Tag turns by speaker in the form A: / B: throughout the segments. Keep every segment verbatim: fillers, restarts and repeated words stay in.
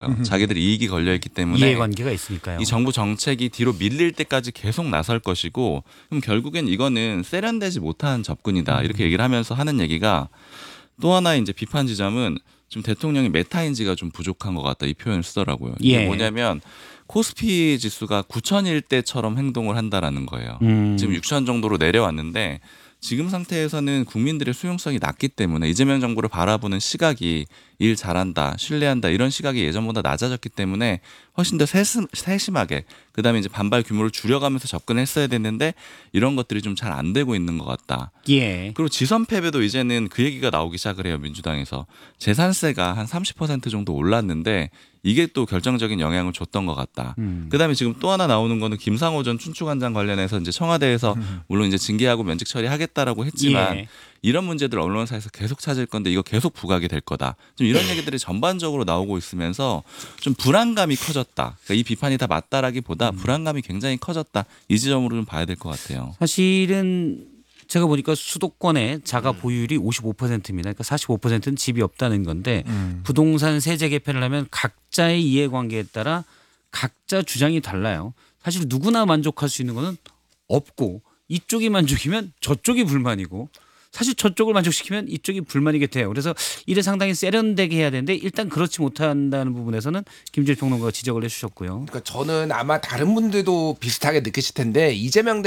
A: 거예요. 자기들이 이익이 걸려 있기 때문에
B: 이해관계가 있으니까요.
A: 이 정부 정책이 뒤로 밀릴 때까지 계속 나설 것이고 그럼 결국엔 이거는 세련되지 못한 접근이다. 이렇게 얘기를 하면서 하는 얘기가 또 하나의 이제 비판 지점은 좀 대통령이 메타인지가 좀 부족한 것 같다. 이 표현을 쓰더라고요. 이게
B: 예.
A: 뭐냐면 코스피 지수가 구천일 때처럼 행동을 한다라는 거예요.
B: 음.
A: 지금 육천 정도로 내려왔는데 지금 상태에서는 국민들의 수용성이 낮기 때문에 이재명 정부를 바라보는 시각이 일 잘한다, 신뢰한다 이런 시각이 예전보다 낮아졌기 때문에 훨씬 더 세심, 세심하게 그다음에 이제 반발 규모를 줄여가면서 접근했어야 됐는데 이런 것들이 좀 잘 안 되고 있는 것 같다.
B: 예.
A: 그리고 지선 패배도 이제는 그 얘기가 나오기 시작을 해요. 민주당에서. 재산세가 한 삼십 퍼센트 정도 올랐는데 이게 또 결정적인 영향을 줬던 것 같다.
B: 음.
A: 그다음에 지금 또 하나 나오는 거는 김상호 전 춘추관장 관련해서 이제 청와대에서 물론 이제 징계하고 면직 처리하겠다라고 했지만
B: 예.
A: 이런 문제들 언론사에서 계속 찾을 건데 이거 계속 부각이 될 거다. 좀 이런 얘기들이 전반적으로 나오고 있으면서 좀 불안감이 커졌다. 그러니까 이 비판이 다 맞다라기보다 불안감이 굉장히 커졌다. 이 지점으로 좀 봐야 될 것 같아요.
B: 사실은 제가 보니까 수도권의 자가 보유율이 오십오 퍼센트입니다. 그러니까 사십오 퍼센트는 집이 없다는 건데
C: 음.
B: 부동산 세제 개편을 하면 각자의 이해관계에 따라 각자 주장이 달라요. 사실 누구나 만족할 수 있는 거는 없고 이쪽이 만족이면 저쪽이 불만이고 사실 저쪽을 만족시키면 이쪽이 불만이게 돼요. 그래서 이를 상당히 세련되게 해야 되는데 일단 그렇지 못한다는 부분에서는 김재일 평론가가 지적을 해주셨고요.
C: 그러니까 저는 아마 다른 분들도 비슷하게 느끼실 텐데 이재명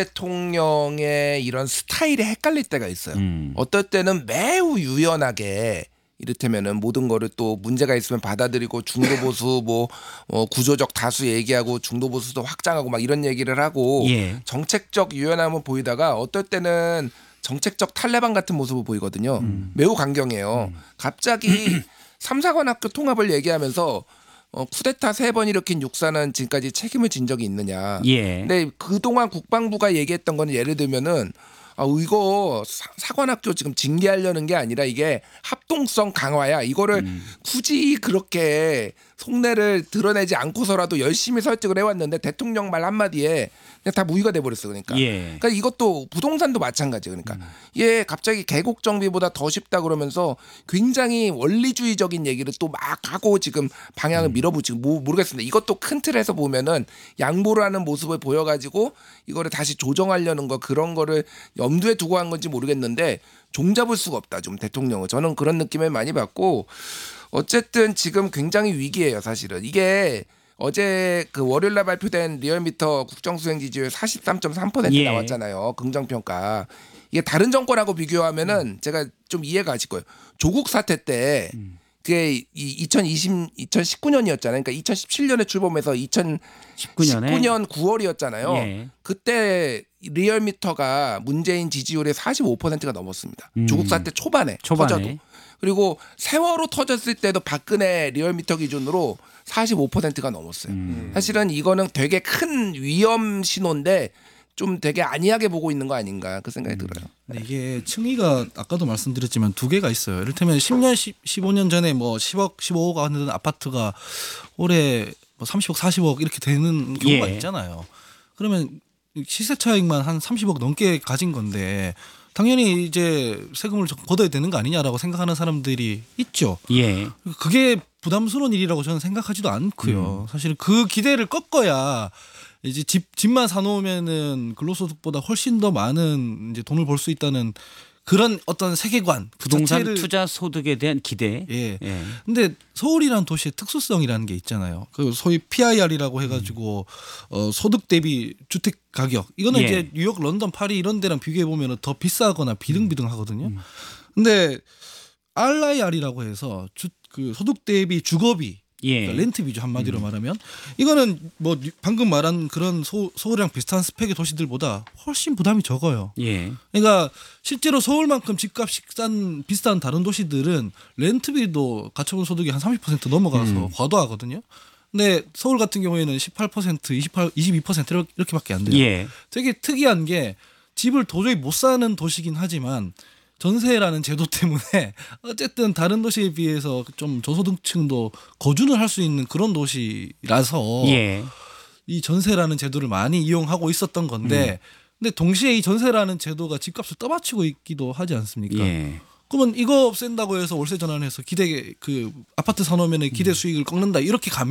C: 대통령의 이런 스타일이 헷갈릴 때가 있어요.
B: 음.
C: 어떨 때는 매우 유연하게 이를테면은 모든 거를 또 문제가 있으면 받아들이고 중도 보수 뭐 어, 구조적 다수 얘기하고 중도 보수도 확장하고 막 이런 얘기를 하고
B: 예.
C: 정책적 유연함을 보이다가 어떨 때는 정책적 탈레반 같은 모습을 보이거든요.
B: 음.
C: 매우 강경해요.
B: 음.
C: 갑자기 삼사관학교 통합을 얘기하면서 어, 쿠데타 세 번 일으킨 육사는 지금까지 책임을 진 적이 있느냐.
B: 예.
C: 근데 그동안 국방부가 얘기했던 거는 예를 들면은 아, 이거 사, 사관학교 지금 징계하려는 게 아니라 이게 합동성 강화야. 이거를
B: 음.
C: 굳이 그렇게 속내를 드러내지 않고서라도 열심히 설득을 해왔는데 대통령 말 한마디에 그냥 다 무위가 돼버렸어. 그러니까.
B: 예.
C: 그러니까 이것도 부동산도 마찬가지예요. 그러니까
B: 음.
C: 얘 갑자기 계곡 정비보다 더 쉽다 그러면서 굉장히 원리주의적인 얘기를 또 막 하고 지금 방향을
B: 음.
C: 밀어붙이고 뭐 모르겠습니다. 이것도 큰 틀에서 보면은 양보를 하는 모습을 보여가지고 이거를 다시 조정하려는 거 그런 거를 염두에 두고 한 건지 모르겠는데 종잡을 수가 없다. 좀 대통령은 저는 그런 느낌을 많이 받고 어쨌든 지금 굉장히 위기예요. 사실은 이게 어제 그 월요일날 발표된 리얼미터 국정수행 지지율 사십삼 점 삼 퍼센트
B: 예.
C: 나왔잖아요. 긍정평가. 이게 다른 정권하고 비교하면은 제가 좀 이해가 가실 거예요. 조국 사태 때 그게 이 이천이십, 이천십구 년이었잖아요. 그러니까 이천십칠 년에 출범해서
B: 십구 년에
C: 이천십구 년 구월이었잖아요.
B: 예.
C: 그때 리얼미터가 문재인 지지율의 사십오 퍼센트가 넘었습니다.
B: 음.
C: 조국 사태 초반에,
B: 초반에.
C: 터져도. 그리고 세월호 터졌을 때도 박근혜 리얼미터 기준으로 사십오 퍼센트가 넘었어요.
B: 음.
C: 사실은 이거는 되게 큰 위험 신호인데 좀 되게 안이하게 보고 있는 거 아닌가 그 생각이 들어요.
D: 네, 이게 층위가 아까도 말씀드렸지만 두 개가 있어요. 이를테면 십 년, 십오 년 전에 뭐 십억, 십오억 하는 아파트가 올해 뭐 삼십억, 사십억 이렇게 되는 경우가
B: 예.
D: 있잖아요. 그러면 시세 차익만 한 삼십억 넘게 가진 건데 당연히 이제 세금을 좀 걷어야 되는 거 아니냐라고 생각하는 사람들이 있죠.
B: 예.
D: 그게 부담스러운 일이라고 저는 생각하지도 않고요. 사실 그 기대를 꺾어야 이제 집 집만 사놓으면은 근로소득보다 훨씬 더 많은 이제 돈을 벌 수 있다는 그런 어떤 세계관
B: 부동산
D: 자체를-
B: 투자 소득에 대한 기대.
D: 예.
B: 예.
D: 근데 서울이라는 도시의 특수성이라는 게 있잖아요. 그 소위 피아이알이라고 해가지고 어, 소득 대비 주택 가격 이거는
B: 예.
D: 이제 뉴욕, 런던, 파리 이런 데랑 비교해 보면 더 비싸거나 비등비등하거든요.
B: 음.
D: 근데 알아이알이라고 해서 주, 그 소득 대비 주거비
B: 예.
D: 그러니까 렌트 비주 한마디로 말하면 이거는 뭐 방금 말한 그런 소, 서울이랑 비슷한 스펙의 도시들보다 훨씬 부담이 적어요.
B: 예.
D: 그러니까 실제로 서울만큼 집값이 싼 비싼 다른 도시들은 렌트비도 가처분 소득이 한 삼십 퍼센트 넘어가서
B: 음.
D: 과도하거든요. 근데 서울 같은 경우에는 십팔 퍼센트, 이십팔, 이십이 퍼센트 이렇게밖에 안 돼요.
B: 예.
D: 되게 특이한 게 집을 도저히 못 사는 도시긴 하지만 전세라는 제도 때문에 어쨌든 다른 도시에 비해서 좀 저소득층도 거주를 할 수 있는 그런 도시라서
B: 예.
D: 이 전세라는 제도를 많이 이용하고 있었던 건데
B: 음.
D: 근데 동시에 이 전세라는 제도가 집값을 떠받치고 있기도 하지 않습니까?
B: 예.
D: 그러면 이거 없앤다고 해서 월세 전환해서 기대 그 아파트 사놓으면 기대 수익을 꺾는다 이렇게 가면